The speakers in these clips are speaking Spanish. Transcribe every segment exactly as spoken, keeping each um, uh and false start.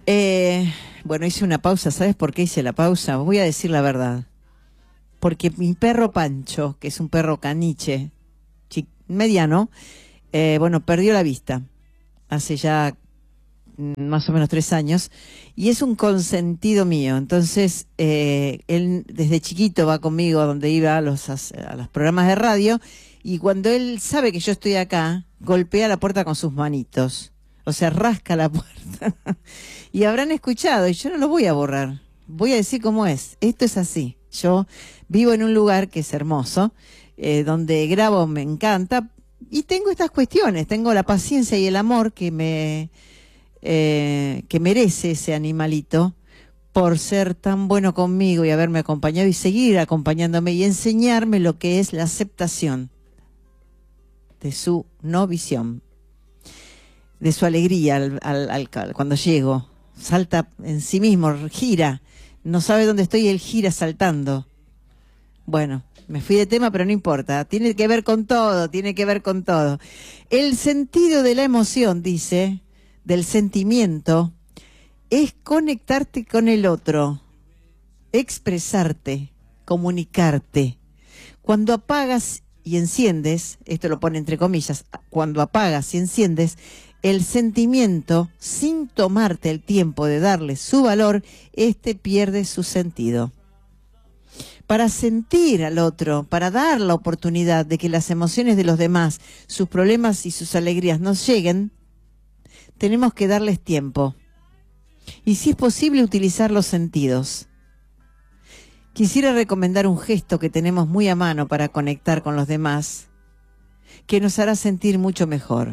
Eh, bueno, hice una pausa. ¿Sabes por qué hice la pausa? Voy a decir la verdad. Porque mi perro Pancho, que es un perro caniche, mediano, eh, bueno, perdió la vista hace ya más o menos tres años, y es un consentido mío. Entonces, eh, él desde chiquito va conmigo a donde iba a los, a los programas de radio, y cuando él sabe que yo estoy acá, golpea la puerta con sus manitos. O sea, rasca la puerta. Y habrán escuchado, y yo no lo voy a borrar. Voy a decir cómo es. Esto es así. Yo vivo en un lugar que es hermoso, eh, donde grabo me encanta, y tengo estas cuestiones. Tengo la paciencia y el amor que me eh, que merece ese animalito por ser tan bueno conmigo y haberme acompañado y seguir acompañándome y enseñarme lo que es la aceptación de su no visión, de su alegría al, al, al, cuando llego. Salta en sí mismo, gira, no sabe dónde estoy y él gira saltando. Bueno, me fui de tema, pero no importa, tiene que ver con todo, tiene que ver con todo. El sentido de la emoción, dice, del sentimiento, es conectarte con el otro, expresarte, comunicarte. Cuando apagas y enciendes, esto lo pone entre comillas, cuando apagas y enciendes el sentimiento sin tomarte el tiempo de darle su valor, este pierde su sentido. Para sentir al otro, para dar la oportunidad de que las emociones de los demás, sus problemas y sus alegrías nos lleguen, tenemos que darles tiempo. Y si es posible, utilizar los sentidos. Quisiera recomendar un gesto que tenemos muy a mano para conectar con los demás, que nos hará sentir mucho mejor.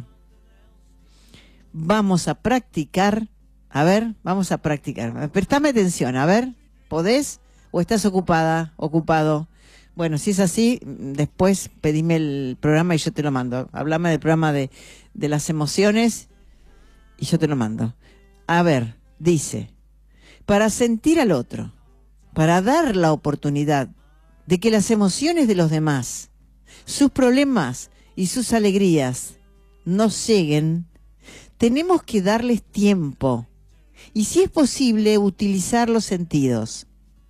Vamos a practicar, a ver, vamos a practicar. Prestame atención, a ver, ¿podés? ¿O estás ocupada, ocupado? Bueno, si es así, después pedime el programa y yo te lo mando. Hablame del programa de, de las emociones y yo te lo mando. A ver, dice, para sentir al otro, para dar la oportunidad de que las emociones de los demás, sus problemas y sus alegrías nos lleguen, tenemos que darles tiempo y, si es posible, utilizar los sentidos.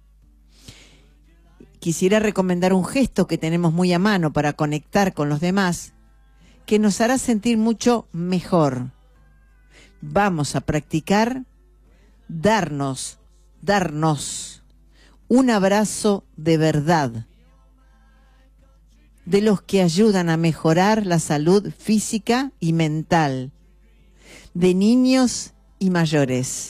Quisiera recomendar un gesto que tenemos muy a mano para conectar con los demás, que nos hará sentir mucho mejor. Vamos a practicar darnos, darnos un abrazo de verdad, de los que ayudan a mejorar la salud física y mental de niños y mayores.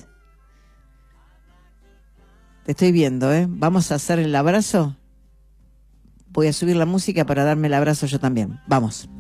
Te estoy viendo, ¿eh? ¿Vamos a hacer el abrazo? Voy a subir la música para darme el abrazo yo también. Vamos.